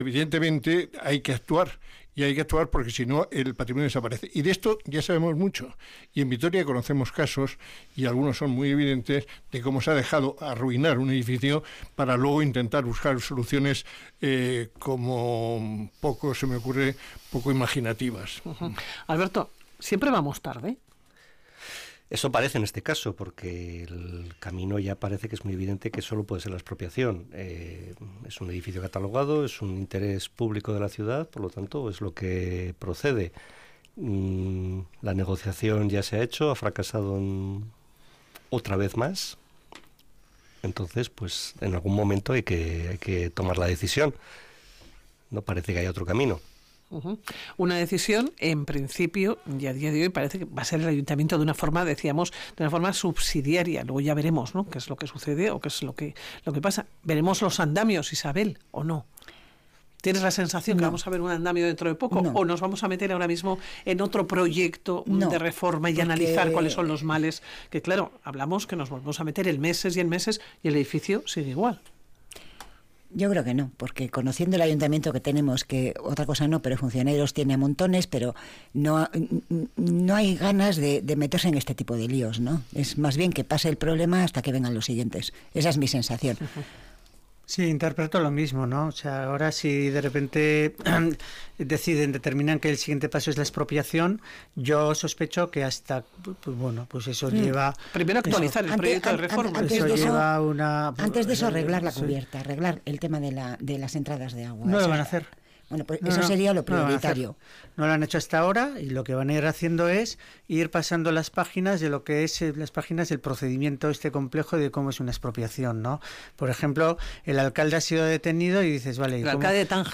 Evidentemente hay que actuar, y hay que actuar porque si no el patrimonio desaparece. Y de esto ya sabemos mucho. Y en Vitoria conocemos casos, y algunos son muy evidentes, de cómo se ha dejado arruinar un edificio para luego intentar buscar soluciones como poco se me ocurre, poco imaginativas. Alberto, siempre vamos tarde. Eso parece en este caso, porque el camino ya parece que es muy evidente que solo puede ser la expropiación. Es un edificio catalogado, es un interés público de la ciudad, por lo tanto es lo que procede. La negociación ya se ha hecho, ha fracasado otra vez más. Entonces, pues en algún momento hay que tomar la decisión. No parece que haya otro camino. Una decisión, en principio, y a día de hoy parece que va a ser el ayuntamiento de una forma, decíamos, de una forma subsidiaria. Luego ya veremos, ¿no?, qué es lo que sucede o qué es lo que pasa. ¿Veremos los andamios, Isabel, o no? ¿Tienes la sensación que vamos a ver un andamio dentro de poco? ¿O nos vamos a meter ahora mismo en otro proyecto de reforma y analizar cuáles son los males? Que claro, hablamos que nos volvemos a meter en meses y el edificio sigue igual. Yo creo que no, porque conociendo el ayuntamiento que tenemos, que otra cosa no, pero funcionarios tiene a montones, pero no hay ganas de meterse en este tipo de líos, ¿no? Es más bien que pase el problema hasta que vengan los siguientes. Esa es mi sensación. Sí, interpreto lo mismo, ¿no? O sea, ahora si de repente determinan que el siguiente paso es la expropiación, yo sospecho que hasta, pues eso lleva... Primero actualizar el proyecto de reforma. Antes de eso arreglar la cubierta, arreglar el tema de las entradas de agua. No lo van a hacer. Bueno, pues eso sería lo prioritario. No lo han hecho hasta ahora, y lo que van a ir haciendo es ir pasando las páginas de lo que es las páginas del procedimiento complejo de cómo es una expropiación, ¿no? Por ejemplo, el alcalde ha sido detenido y dices, vale... El alcalde de Tánger.